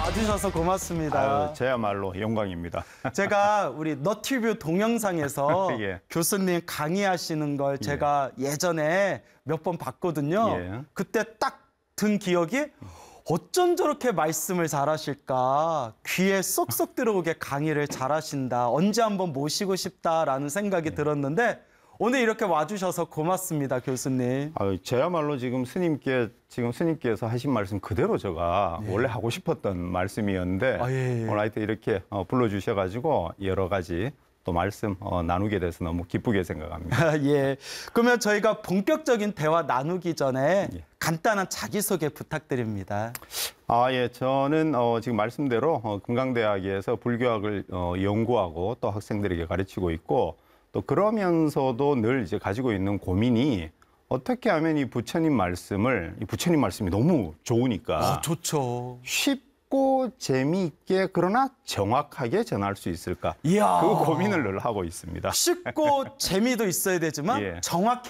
와주셔서 고맙습니다. 아유, 저야말로 영광입니다. 제가 우리 너튜브 동영상에서 예. 교수님 강의하시는 걸 제가 예전에 몇 번 봤거든요. 예. 그때 딱 든 기억이 어쩜 저렇게 말씀을 잘하실까. 귀에 쏙쏙 들어오게 강의를 잘하신다. 언제 한번 모시고 싶다라는 생각이 들었는데 오늘 이렇게 와주셔서 고맙습니다, 교수님. 아유, 저야말로 지금 스님께서 하신 말씀 그대로 제가 원래 하고 싶었던 말씀이었는데 아, 예, 예. 오늘 하여튼 이렇게 불러주셔가지고 여러 가지 또 말씀 나누게 돼서 너무 기쁘게 생각합니다. 예. 그러면 저희가 본격적인 대화 나누기 전에 예. 간단한 자기소개 부탁드립니다. 예. 저는 지금 말씀대로 금강대학에서 불교학을 연구하고 또 학생들에게 가르치고 있고 또 그러면서도 늘 이제 가지고 있는 고민이 어떻게 하면 이 부처님 말씀이 너무 좋으니까 좋죠. 쉽고 재미있게 그러나 정확하게 전할 수 있을까? 이야. 그 고민을 늘 하고 있습니다. 쉽고 재미도 있어야 되지만 예. 정확해